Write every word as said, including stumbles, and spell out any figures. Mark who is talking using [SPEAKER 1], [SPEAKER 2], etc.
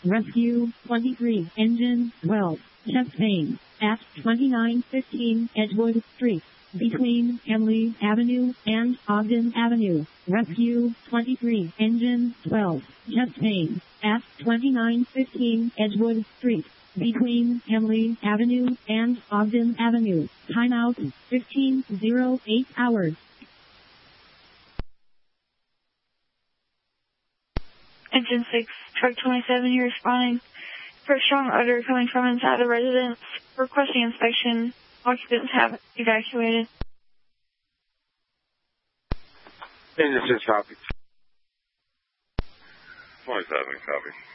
[SPEAKER 1] Rescue twenty-three, engine twelve, chest pain, at twenty-nine fifteen Edgewood Street, between Henley Avenue and Ogden Avenue. Rescue twenty-three, engine twelve, chest pain, at twenty-nine fifteen Edgewood Street, between Henley Avenue and Ogden Avenue. Timeout fifteen oh eight hours.
[SPEAKER 2] Engine six, truck twenty-seven, you're responding for a strong odor coming from inside the residence. Requesting inspection. Occupants have evacuated.
[SPEAKER 3] Engine six, copy. twenty-seven, copy.